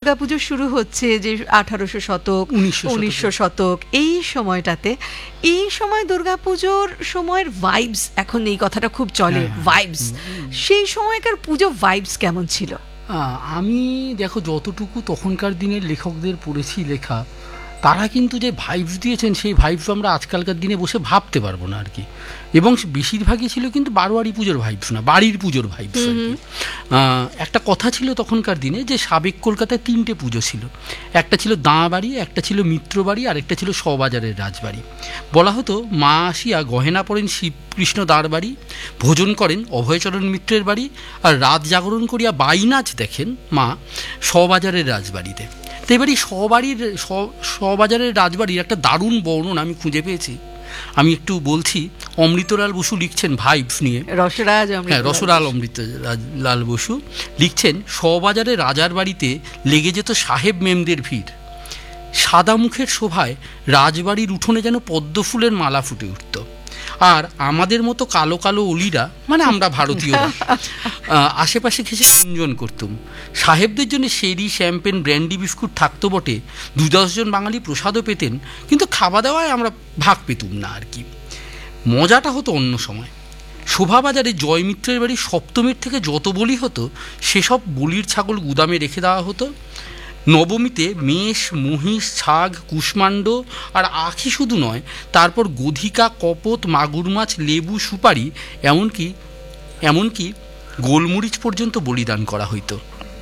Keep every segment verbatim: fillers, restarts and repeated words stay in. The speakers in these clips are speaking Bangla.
দুর্গাপুজো শুরু হচ্ছে যে আঠারোশো শতক উনিশশো শতক এই সময়টাতে, এই সময় দুর্গাপুজোর সময়ের ভাইবস, এখন এই কথাটা খুব চলে, ভাইবস, সেই সময়কার পুজো ভাইবস কেমন ছিল? আমি দেখো যতটুকু তখনকার দিনের লেখকদের পড়েছি লেখা, তারা কিন্তু যে ভাইবস দিয়েছেন সেই ভাইবস আমরা আজকালকার দিনে বসে ভাবতে পারবো না আর কি। এবং বেশিরভাগই ছিল কিন্তু বারোয়ারি পুজোর ভাইবস না, বাড়ির পুজোর ভাইবস আর কি। একটা কথা ছিল তখনকার দিনে যে সাবেক কলকাতায় তিনটে পুজো ছিল, একটা ছিল দাঁ বাড়ি, একটা ছিল মিত্রবাড়ি, আর একটা ছিল শবাজারের রাজবাড়ি। বলা হতো মা আসিয়া গহেনা পড়েন শিবকৃষ্ণ দ্বার বাড়ি, ভোজন করেন অভয়চরণ মিত্রের বাড়ি, আর রাত জাগরণ করিয়া বাইনাচ দেখেন মা শবাজারের রাজবাড়িতে। তো এবারই শবাড়ির শবাজারের রাজবাড়ির একটা দারুণ বর্ণনা আমি খুঁজে পেয়েছি, আমি একটু বলছি। অমৃতলাল বসু লিখছেন ভাইবস নিয়ে, রসরাজ হ্যাঁ রসরাল অমৃত লাল বসু লিখছেন, শবাজারে রাজার বাড়িতে লেগে যেত সাহেব মেমদের ভিড়, সাদা মুখের শোভায় রাজবাড়ির উঠোনে যেন পদ্ম ফুলের মালা ফুটে উঠত। আর আমাদের মতো কালো কালো অলিরা, মানে আমরা ভারতীয়রা, আশেপাশে ঘেঁষে গুঞ্জন করতুম। সাহেবদের জন্য সেরি, শ্যাম্পেন, ব্র্যান্ডি, বিস্কুট থাকতো বটে, দু দশজন বাঙালি প্রসাদও পেতেন, কিন্তু খাওয়া দাওয়ায় আমরা ভাগ পেতুম না আর কি। মজাটা হতো অন্য সময়। শোভাবাজারে জয়মিত্রের বাড়ি সপ্তমীর থেকে যত বলি হতো সেসব বলির ছাগল গুদামে রেখে দেওয়া হতো। নবমীতে মেষ, মহিষ, ছাগ, কুষ্মাণ্ড আর আখি শুধু নয়, তারপর গধিকা, কপত, মাগুর মাছ, লেবু, সুপারি, এমনকি এমনকি গোলমরিচ পর্যন্ত বলিদান করা হইত।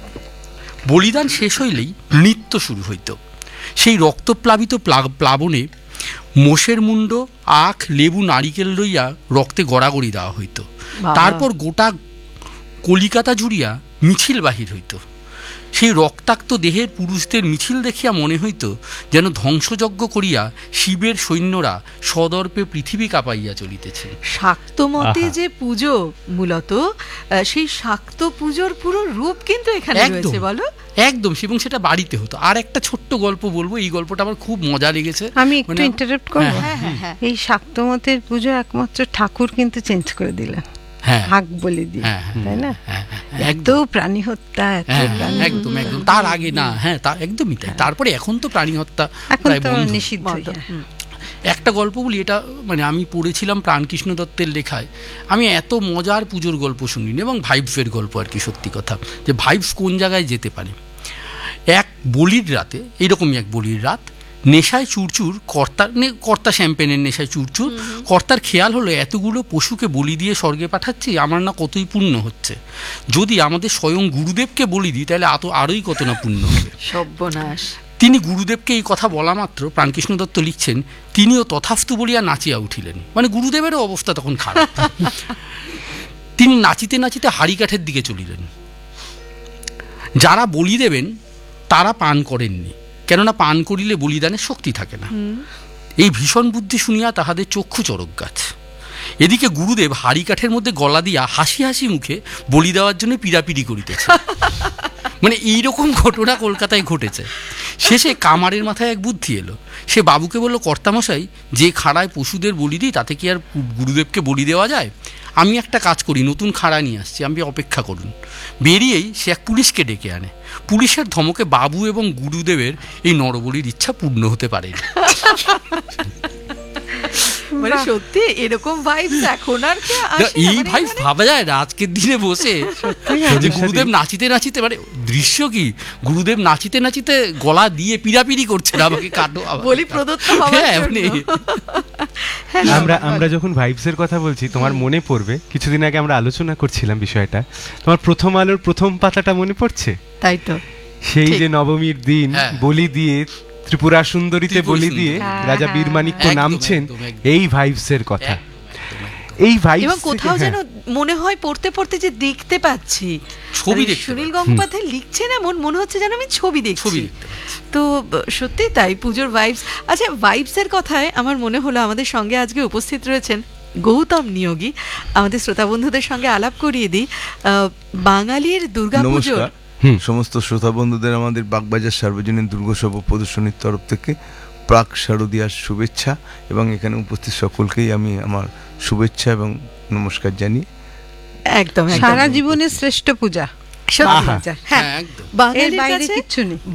বলিদান শেষ হইলেই নৃত্য শুরু হইত। সেই রক্তপ্লাবিত প্লাবনে মোষের মুন্ড, আখ, লেবু, নারিকেল লইয়া রক্তে গড়াগড়ি দেওয়া হইত। তারপর গোটা কলিকাতা জুড়িয়া মিছিল বাহির হইত। সেই রক্তাক্ত দেহের পুরুষদের মিছিল দেখিয়া মনে হইত যেন ধ্বংসযজ্ঞ করিয়া শিবের সৈন্যরা সদর্পে পৃথিবী কাঁপাইয়া চলিতেছে। শাক্ত মতে যে পুজো, মূলত সেই শাক্ত পুজোর পুরো রূপ কিন্তু এখানে রয়েছে, বলো? একদম, এবং সেটা বাড়িতে হতো। আর একটা ছোট্ট গল্প বলবো, এই গল্পটা আমার খুব মজা লেগেছে, আমি একটু ইন্টারাপ্ট করব। এই শাক্ত মতের পুজো একমাত্র ঠাকুর কিন্তু চেঞ্জ করে দিলেন, হাক বলে দিয়ে, তাই না? এত প্রাণী হত্যা, একদম একদম তার আগে না, হ্যাঁ তা একদমই তাই। তারপরে এখন তো প্রাণী হত্যা প্রায় নিষিদ্ধ। একটা গল্প বলি, এটা মানে আমি পড়েছিলাম প্রাণকৃষ্ণ দত্তের লেখায়। আমি এত মজার পুজোর গল্প শুনিনি, এবং ভাইবসের গল্প আর কি, সত্যি কথা, যে ভাইবস কোন জায়গায় যেতে পারে। এক বলির রাতে, এইরকমই এক বলির রাত, নেশায় চুরচুর কর্তার কর্তা শ্যাম্পেনের নেশায় চুরচুর কর্তার খেয়াল হলো এতগুলো পশুকে বলি দিয়ে স্বর্গে পাঠাচ্ছি, আমার না কতই পুণ্য হচ্ছে। যদি আমাদের স্বয়ং গুরুদেবকে বলি দিই তাহলে আতো আরোই কত না পুণ্য হবে। সর্বনাশ। তিনি গুরুদেবকে এই কথা বলা মাত্র, প্রাণকৃষ্ণ দত্ত লিখছেন, তিনিও তথাস্তু বলিয়া নাচিয়া উঠিলেন। মানে গুরুদেবেরও অবস্থা তখন খারাপ। তিনি নাচিতে নাচিতে হাড়ি কাঠের দিকে চলিলেন। যারা বলি দেবেন তারা পান করেননি, কেননা পান করিলে বলিদানের শক্তি থাকে না। এই ভীষণ বুদ্ধি শুনিয়া তাহাদের চক্ষু চরক গাছ। এদিকে গুরুদেব হাড়ি কাঠের মধ্যে গলা দিয়া হাসি হাসি মুখে বলি দেওয়ার জন্য পিড়াপিড়ি করিতেছে। মানে এইরকম ঘটনা কলকাতায় ঘটেছে। শেষে কামারের মাথায় এক বুদ্ধি এলো। সে বাবুকে বলল, কর্তামশাই, যে খাড়ায় পশুদের বলি দিই তাতে কি আর গুরুদেবকে বলি দেওয়া যায়? আমি একটা কাজ করি, নতুন খাড়া নিয়ে আসছি, আপনি অপেক্ষা করুন। বেরিয়েই সে এক পুলিশকে ডেকে আনে। পুলিশের ধমকে বাবু এবং গুরুদেবের এই নরবলির ইচ্ছা পূর্ণ হতে পারে। মানে সত্যি এরকম ভাইবস এখন আর কি আসে? এই ভাইবস ভাবা যায় না আজকের দিনে বসে, যে গুরুদেব নাচিতে নাচিতে, মানে দৃশ্য কি, গুরুদেব নাচিতে নাচিতে গলা দিয়ে পিড়াপিড়ি করছে না আমাকে কাটো বলি প্রদত্ত হওয়ার জন্য। আমরা আমরা যখন ভাইবসের কথা বলছি, তোমার মনে পড়বে কিছুদিন আগে আমরা আলোচনা করছিলাম বিষয়টা, তোমার প্রথম আলোর প্রথম পাতাটা মনে পড়ছে? তাই তো, সেই যে নবমীর দিন বলি দিয়ে, ত্রিপুরা সুন্দরীতে বলি দিয়ে রাজা বীরমাণিক্য নামছেন, এই ভাইবসের কথা। এই ভাইবস, এবং কোথাও যেন মনে হয় পড়তে পড়তে যে দেখতে পাচ্ছি ছবি, সুনীল গঙ্গোপাধ্যায় লিখছেন, এমন মনে হচ্ছে যেন আমি ছবি দেখছি। তো সত্যি তাই, পুজোর ভাইবস। আচ্ছা, ভাইবসের কথায় আমার মনে হলো আমাদের সঙ্গে আজকে উপস্থিত রয়েছেন গৌতম নিয়োগী। আমাদের শ্রোতা বন্ধুদের সঙ্গে আলাপ করিয়ে দিই, বাঙালির দুর্গাপুজো। সমস্ত শ্রোতা বন্ধুদের আমাদের বাগবাজার সার্বজনীন দুর্গোৎসব প্রদর্শনীর তরফ থেকে প্রাক শারদীয়ার শুভেচ্ছা, এবং এখানে উপস্থিত সকলকেই আমি আমার শুভেচ্ছা এবং নমস্কার জানি। একদম সারা জীবনের শ্রেষ্ঠ পূজা, হ্যাঁ, বাঙালির কাছে কিচ্ছু নেই।